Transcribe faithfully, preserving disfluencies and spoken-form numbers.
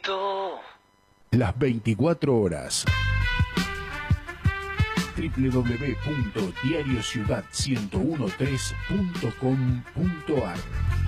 Listo. Las veinticuatro horas. doble u doble u doble u punto diario ciudad ciento trece punto com punto ar